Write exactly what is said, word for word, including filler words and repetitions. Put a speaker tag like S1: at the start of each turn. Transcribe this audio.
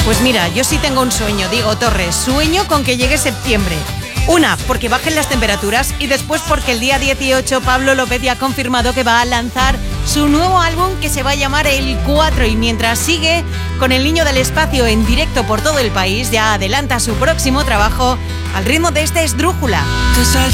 S1: Pues mira, yo sí tengo un sueño, digo Torres, sueño con que llegue septiembre. Una, porque bajen las temperaturas y después porque el día dieciocho Pablo López ya ha confirmado que va a lanzar su nuevo álbum que se va a llamar El cuatro y mientras sigue con El Niño del Espacio en directo por todo el país, ya adelanta su próximo trabajo al ritmo de este Esdrújula.
S2: Te